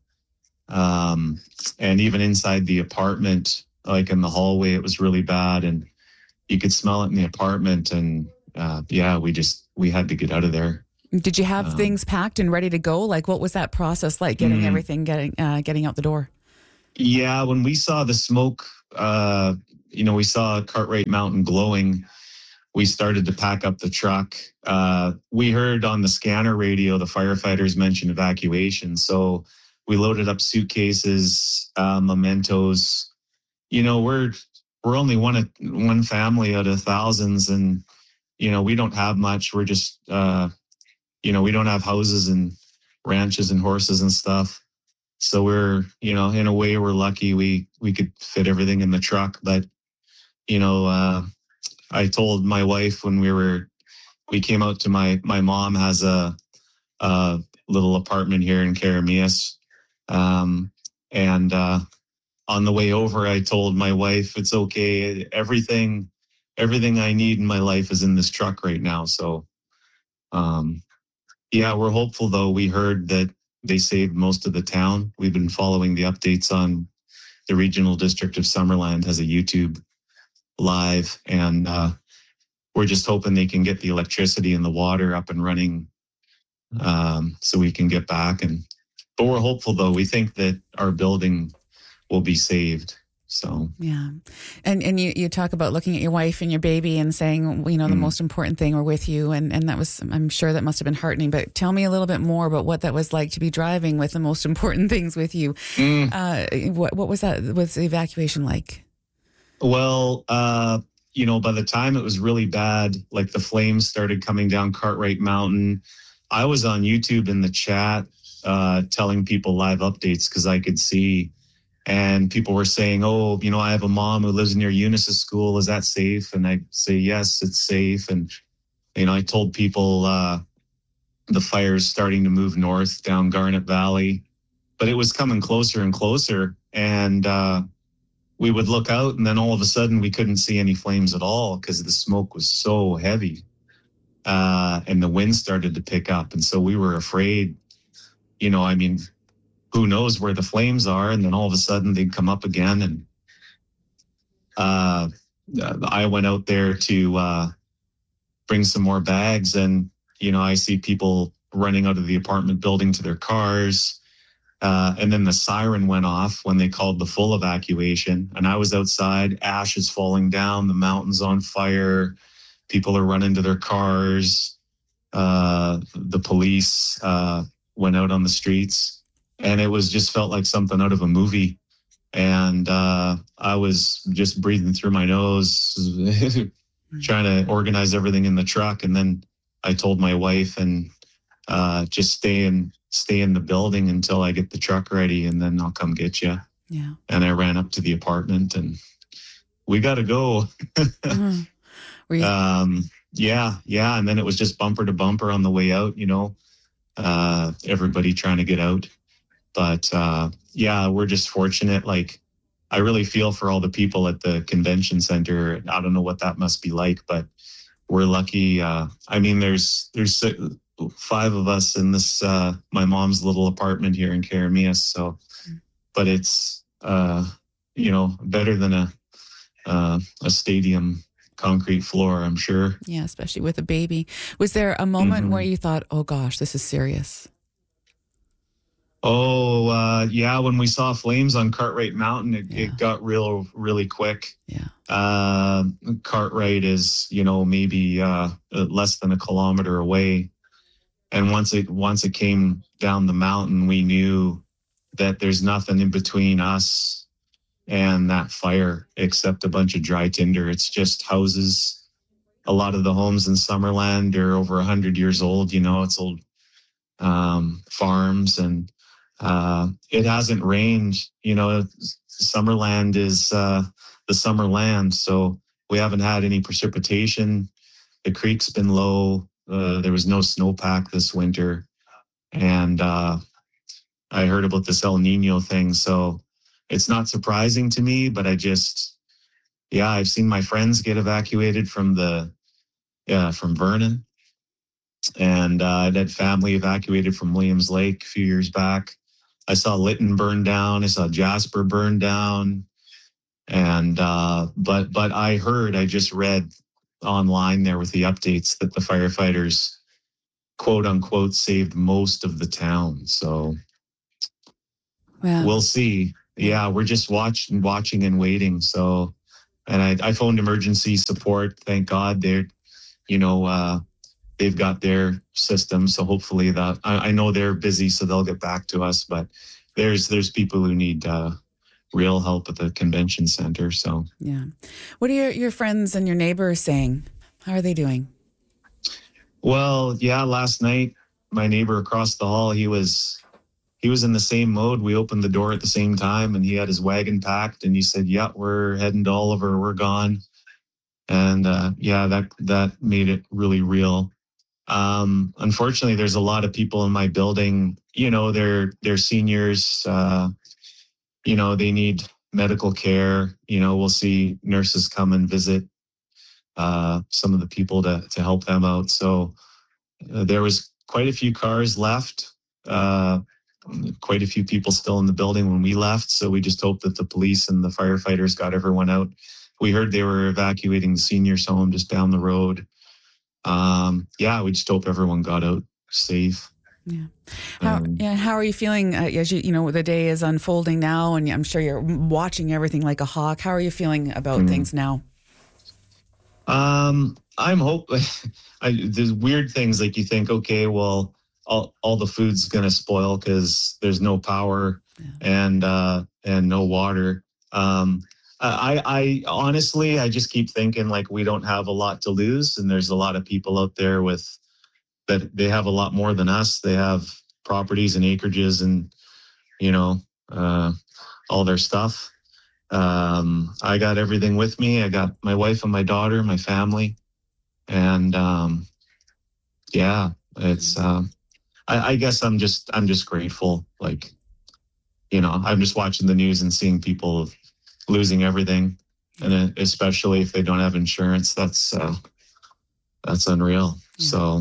Um, and even inside the apartment, like in the hallway, it was really bad. And you could smell it in the apartment. And uh, yeah, we just, we had to get out of there. Did you have Um, things packed and ready to go? Like, what was that process like, getting Mhm. everything, getting uh, getting out the door? Yeah, when we saw the smoke, uh, you know, we saw Cartwright Mountain glowing. We started to pack up the truck. Uh, we heard on the scanner radio the firefighters mention evacuation. So we loaded up suitcases, uh, mementos. You know, we're we're only one one family out of thousands, and you know, we don't have much. We're just, uh, you know, we don't have houses and ranches and horses and stuff. So we're, you know, in a way, we're lucky we we could fit everything in the truck. But you know, uh, I told my wife when we were, we came out to my, my mom has a, a little apartment here in Karamias. Um, and uh, on the way over, I told my wife, it's okay. Everything, everything I need in my life is in this truck right now. So, um, yeah, we're hopeful though. We heard that they saved most of the town. We've been following the updates on the Regional District of Summerland has a YouTube live, and uh, we're just hoping they can get the electricity and the water up and running, um, so we can get back. And but we're hopeful though. We think that our building will be saved. So Yeah. And and you, you talk about looking at your wife and your baby and saying, you know, the Mm. most important thing, we're with you. And, and that was, I'm sure that must have been heartening. But tell me a little bit more about what that was like to be driving with the most important things with you. Mm. Uh, what, what was that, was the evacuation like? Well, uh, you know, by the time it was really bad, like the flames started coming down Cartwright Mountain, I was on YouTube in the chat uh, telling people live updates because I could see. And people were saying, oh, you know, I have a mom who lives near Unisys School. Is that safe? And I say, yes, it's safe. And, you know, I told people uh, the fire's starting to move north down Garnet Valley, but it was coming closer and closer. And uh, we would look out and then all of a sudden we couldn't see any flames at all because the smoke was so heavy. Uh, and the wind started to pick up. And so we were afraid, you know, I mean, who knows where the flames are, and then all of a sudden they'd come up again. And uh, I went out there to uh, bring some more bags, and you know, I see people running out of the apartment building to their cars, uh, and then the siren went off when they called the full evacuation. And I was outside, ash is falling down, the mountain's on fire, people are running to their cars. Uh, the police uh, went out on the streets. And it was just felt like something out of a movie. And uh, I was just breathing through my nose, trying to organize everything in the truck. And then I told my wife and uh, just stay in, stay in the building until I get the truck ready, and then I'll come get you. Yeah. And I ran up to the apartment and we got to go. Mm-hmm. Were you- um, yeah, yeah. And then it was just bumper to bumper on the way out, you know, uh, everybody trying to get out. But uh, yeah, we're just fortunate. Like, I really feel for all the people at the convention center. I don't know what that must be like, but we're lucky. Uh, I mean, there's there's five of us in this uh, my mom's little apartment here in Karamias. So, but it's uh, you know, better than a uh, a stadium concrete floor, I'm sure. Yeah, especially with a baby. Was there a moment Mhm. where you thought, oh gosh, this is serious? Oh, uh, yeah. When we saw flames on Cartwright Mountain, it, Yeah. it got real, really quick. Yeah. Uh, Cartwright is, you know, maybe uh, less than a kilometer away. And once it once it came down the mountain, we knew that there's nothing in between us and that fire except a bunch of dry tinder. It's just houses. A lot of the homes in Summerland are over one hundred years old. You know, it's old um, farms, and uh, it hasn't rained. You know, Summerland is uh, the summer land, so we haven't had any precipitation. The creek's been low. Uh, there was no snowpack this winter, and uh, I heard about this El Nino thing, so it's not surprising to me. But I just, yeah, I've seen my friends get evacuated from the, yeah, from Vernon, and uh, I'd had family evacuated from Williams Lake a few years back. I saw Lytton burn down. I saw Jasper burn down, and uh, but but I heard, I just read online there with the updates that the firefighters, quote unquote, saved most of the town. So Well, we'll see. Yeah, we're just watching, watching and waiting. So, and I, I phoned emergency support. Thank God they're, you know, uh, they've got their system. So hopefully that, I, I know they're busy, so they'll get back to us. But there's there's people who need uh, real help at the convention center. So yeah. What are your, your friends and your neighbors saying? How are they doing? well, yeah, last night my neighbor across the hall, he was he was in the same mode. We opened the door at the same time, and he had his wagon packed, and he said, "Yeah, we're heading to Oliver. We're gone." And uh, yeah, that that made it really real. Um, unfortunately, there's a lot of people in my building. You know, they're they're seniors. Uh, you know, they need medical care. You know, we'll see nurses come and visit uh, some of the people to to help them out. So uh, there was quite a few cars left. Uh, quite a few people still in the building when we left. So we just hope that the police and the firefighters got everyone out. We heard they were evacuating the seniors home just down the road. Um, yeah, we just hope everyone got out safe. Yeah. How, Um, yeah. How are you feeling uh, as you, you know, the day is unfolding now, and I'm sure you're watching everything like a hawk. How are you feeling about Mhm. things now? Um, I'm hope I, there's weird things like you think, okay, well, all, all the food's going to spoil because there's no power and, uh, and no water. Um, I, I honestly, I just keep thinking like we don't have a lot to lose. And there's a lot of people out there with that they have a lot more than us. They have properties and acreages and, you know, uh, all their stuff. Um, I got everything with me. I got my wife and my daughter, my family. And, um, yeah, it's, um, I, I guess I'm just, I'm just grateful. Like, you know, I'm just watching the news and seeing people losing everything. And then especially if they don't have insurance, that's, uh, that's unreal. Yeah. So,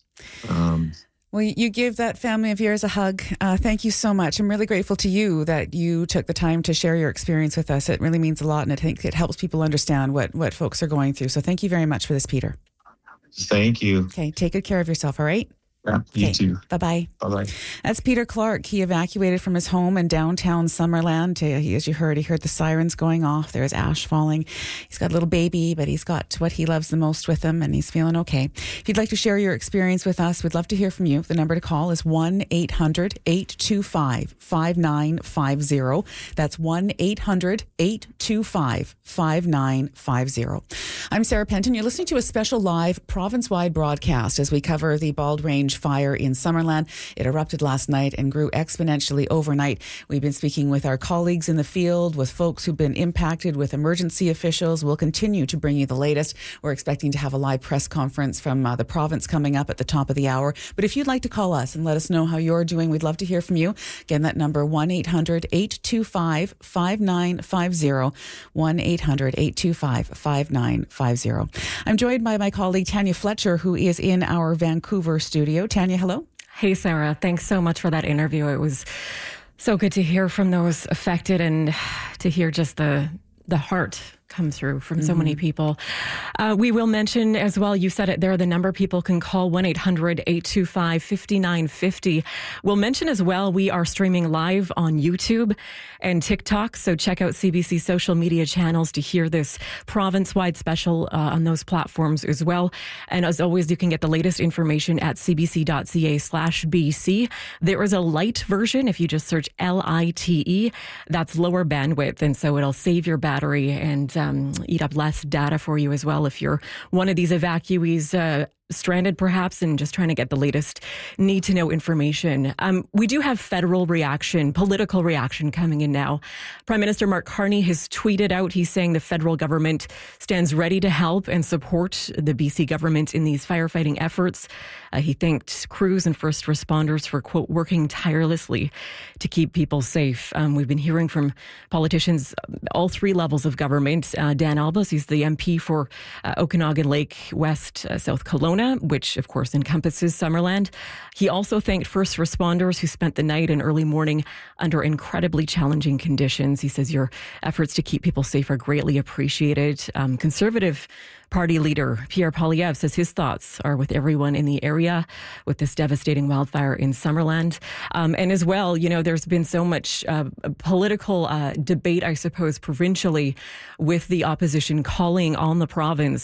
um, Well, you give that family of yours a hug. Uh, thank you so much. I'm really grateful to you that you took the time to share your experience with us. It really means a lot, and I think it helps people understand what, what folks are going through. So thank you very much for this, Peter. thank you. Okay, take good care of yourself, all right? Yeah, you Okay. too. Bye-bye. Bye-bye. That's Peter Clark. He evacuated from his home in downtown Summerland. He, as you heard, he heard the sirens going off. There's ash falling. He's got a little baby, but he's got what he loves the most with him, and he's feeling okay. If you'd like to share your experience with us, we'd love to hear from you. The number to call is one eight hundred eight two five five nine five zero. That's one eight hundred eight two five five nine five zero. I'm Sarah Penton. You're listening to a special live province-wide broadcast as we cover the Bald Range fire in Summerland. It erupted last night and grew exponentially overnight. We've been speaking with our colleagues in the field, with folks who've been impacted, with emergency officials. We'll continue to bring you the latest. We're expecting to have a live press conference from uh, the province coming up at the top of the hour. But if you'd like to call us and let us know how you're doing, we'd love to hear from you. Again, that number one eight hundred eight two five five nine five zero. one eight hundred eight two five five nine five zero. I'm joined by my colleague Tanya Fletcher, who is in our Vancouver studio. Tanya, hello. Hey, Sarah. Thanks so much for that interview. It was so good to hear from those affected and to hear just the the heart come through from so mm-hmm. many people. Uh, we will mention as well, you said it there, the number people can call, one eight hundred eight two five five nine five zero. We'll mention as well, we are streaming live on YouTube and TikTok, so check out C B C social media channels to hear this province-wide special uh, on those platforms as well. And as always, you can get the latest information at cbc.ca slash BC. There is a light version if you just search L I T E. That's lower bandwidth, and so it'll save your battery and um, eat up less data for you as well if you're one of these evacuees uh, stranded perhaps and just trying to get the latest need to know information. Um, we do have federal reaction, political reaction coming in now. Prime Minister Mark Carney has tweeted out, he's saying the federal government stands ready to help and support the B C government in these firefighting efforts. Uh, he thanked crews and first responders for, quote, working tirelessly to keep people safe. Um, we've been hearing from politicians, all three levels of government. Uh, Dan Albus, he's the M P for uh, Okanagan Lake West, uh, South Kelowna, which of course encompasses Summerland. He also thanked first responders who spent the night and early morning under incredibly challenging conditions. He says your efforts to keep people safe are greatly appreciated. Um, Conservative Party leader Pierre Poilievre says his thoughts are with everyone in the area with this devastating wildfire in Summerland. Um, and as well, you know, there's been so much uh, political uh, debate, I suppose, provincially with the opposition calling on the province